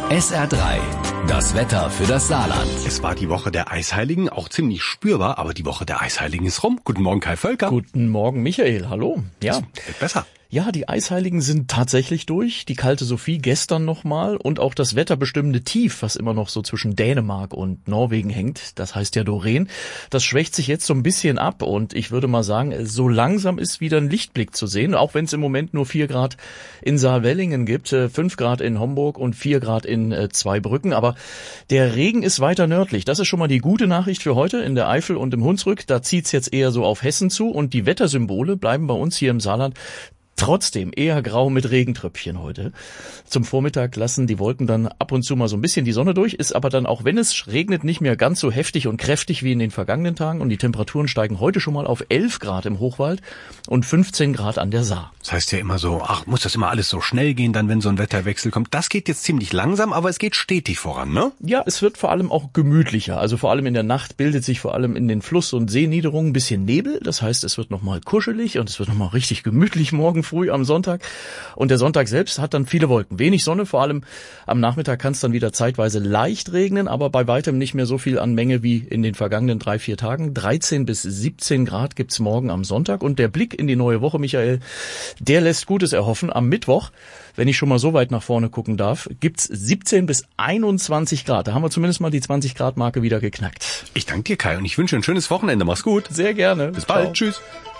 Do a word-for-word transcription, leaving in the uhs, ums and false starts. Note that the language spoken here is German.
S R drei, das Wetter für das Saarland. Es war die Woche der Eisheiligen, auch ziemlich spürbar, aber die Woche der Eisheiligen ist rum. Guten Morgen, Kai Völker. Guten Morgen, Michael. Hallo. Ja. Das wird besser. Ja, die Eisheiligen sind tatsächlich durch. Die kalte Sophie gestern nochmal und auch das wetterbestimmende Tief, was immer noch so zwischen Dänemark und Norwegen hängt, das heißt ja Doreen, das schwächt sich jetzt so ein bisschen ab und ich würde mal sagen, so langsam ist wieder ein Lichtblick zu sehen, auch wenn es im Moment nur vier Grad in Saarwellingen gibt, fünf Grad in Homburg und vier Grad in äh, Zweibrücken, aber der Regen ist weiter nördlich. Das ist schon mal die gute Nachricht für heute in der Eifel und im Hunsrück. Da zieht's jetzt eher so auf Hessen zu und die Wettersymbole bleiben bei uns hier im Saarland trotzdem eher grau mit Regentröpfchen heute. Zum Vormittag lassen die Wolken dann ab und zu mal so ein bisschen die Sonne durch, ist aber dann auch, wenn es regnet, nicht mehr ganz so heftig und kräftig wie in den vergangenen Tagen und die Temperaturen steigen heute schon mal auf elf Grad im Hochwald und fünfzehn Grad an der Saar. Das heißt ja immer so, ach, muss das immer alles so schnell gehen, dann wenn so ein Wetterwechsel kommt. Das geht jetzt ziemlich langsam, aber es geht stetig voran, ne? Ja, es wird vor allem auch gemütlicher. Also vor allem in der Nacht bildet sich vor allem in den Fluss- und Seeniederungen ein bisschen Nebel. Das heißt, es wird nochmal kuschelig und es wird nochmal richtig gemütlich morgen früh am Sonntag. Und der Sonntag selbst hat dann viele Wolken. Wenig Sonne, vor allem am Nachmittag kann es dann wieder zeitweise leicht regnen, aber bei weitem nicht mehr so viel an Menge wie in den vergangenen drei, vier Tagen. dreizehn bis siebzehn Grad gibt's morgen am Sonntag. Und der Blick in die neue Woche, Michael, der lässt Gutes erhoffen. Am Mittwoch, wenn ich schon mal so weit nach vorne gucken darf, gibt's siebzehn bis einundzwanzig Grad. Da haben wir zumindest mal die zwanzig Grad Marke wieder geknackt. Ich danke dir, Kai, und ich wünsche ein schönes Wochenende. Mach's gut. Sehr gerne. Bis bald. Ciao. Tschüss.